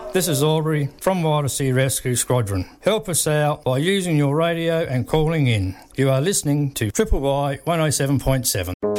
This is Aubrey from Widersea Rescue Squadron. Help us out by using your radio and calling in. You are listening to Triple Y 107.7.